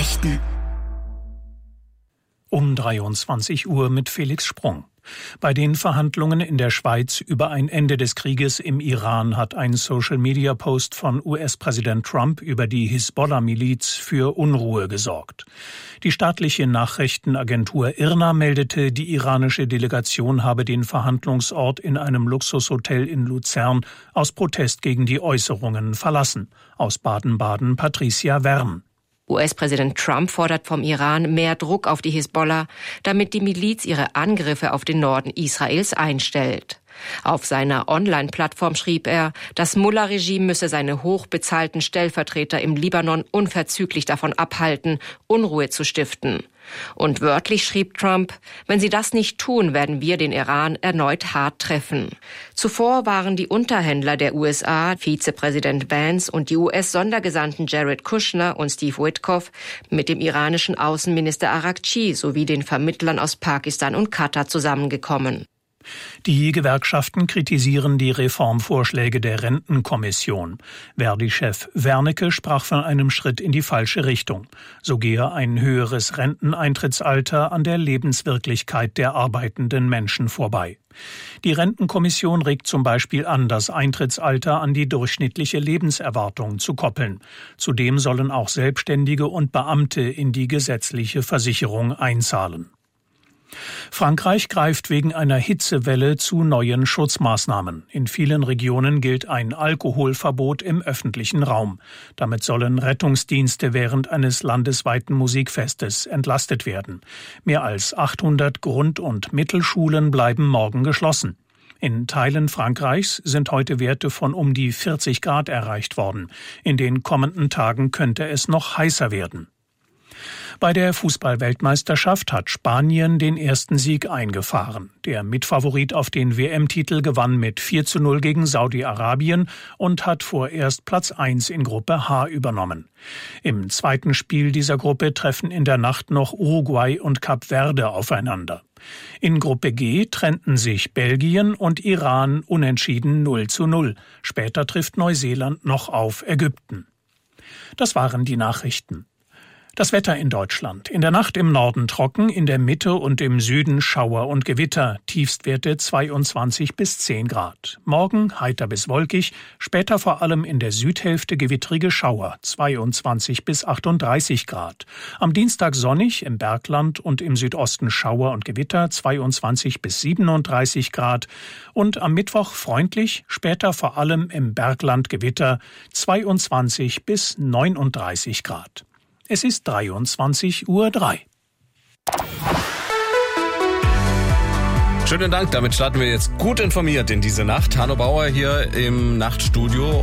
Nachrichten. Um 23 Uhr mit Felix Sprung. Bei den Verhandlungen in der Schweiz über ein Ende des Krieges im Iran hat ein Social-Media-Post von US-Präsident Trump über die Hisbollah-Miliz für Unruhe gesorgt. Die staatliche Nachrichtenagentur IRNA meldete, die iranische Delegation habe den Verhandlungsort in einem Luxushotel in Luzern aus Protest gegen die Äußerungen verlassen. Aus Baden-Baden Patricia Wern. US-Präsident Trump fordert vom Iran mehr Druck auf die Hisbollah, damit die Miliz ihre Angriffe auf den Norden Israels einstellt. Auf seiner Online-Plattform schrieb er, das Mullah-Regime müsse seine hochbezahlten Stellvertreter im Libanon unverzüglich davon abhalten, Unruhe zu stiften. Und wörtlich schrieb Trump, wenn sie das nicht tun, werden wir den Iran erneut hart treffen. Zuvor waren die Unterhändler der USA, Vizepräsident Vance und die US-Sondergesandten Jared Kushner und Steve Witkoff mit dem iranischen Außenminister Araghchi sowie den Vermittlern aus Pakistan und Katar zusammengekommen. Die Gewerkschaften kritisieren die Reformvorschläge der Rentenkommission. Verdi-Chef Wernicke sprach von einem Schritt in die falsche Richtung. So gehe ein höheres Renteneintrittsalter an der Lebenswirklichkeit der arbeitenden Menschen vorbei. Die Rentenkommission regt zum Beispiel an, das Eintrittsalter an die durchschnittliche Lebenserwartung zu koppeln. Zudem sollen auch Selbstständige und Beamte in die gesetzliche Versicherung einzahlen. Frankreich greift wegen einer Hitzewelle zu neuen Schutzmaßnahmen. In vielen Regionen gilt ein Alkoholverbot im öffentlichen Raum. Damit sollen Rettungsdienste während eines landesweiten Musikfestes entlastet werden. Mehr als 800 Grund- und Mittelschulen bleiben morgen geschlossen. In Teilen Frankreichs sind heute Werte von um die 40 Grad erreicht worden. In den kommenden Tagen könnte es noch heißer werden. Bei der Fußball-Weltmeisterschaft hat Spanien den ersten Sieg eingefahren. Der Mitfavorit auf den WM-Titel gewann mit 4:0 gegen Saudi-Arabien und hat vorerst Platz 1 in Gruppe H übernommen. Im zweiten Spiel dieser Gruppe treffen in der Nacht noch Uruguay und Kap Verde aufeinander. In Gruppe G trennten sich Belgien und Iran unentschieden 0:0. Später trifft Neuseeland noch auf Ägypten. Das waren die Nachrichten. Das Wetter in Deutschland. In der Nacht im Norden trocken, in der Mitte und im Süden Schauer und Gewitter. Tiefstwerte 22 bis 10 Grad. Morgen heiter bis wolkig, später vor allem in der Südhälfte gewittrige Schauer, 22 bis 38 Grad. Am Dienstag sonnig, im Bergland und im Südosten Schauer und Gewitter, 22 bis 37 Grad. Und am Mittwoch freundlich, später vor allem im Bergland Gewitter, 22 bis 39 Grad. Es ist 23:03 Uhr. Schönen Dank, damit starten wir jetzt gut informiert in diese Nacht. Hanno Bauer hier im Nachtstudio.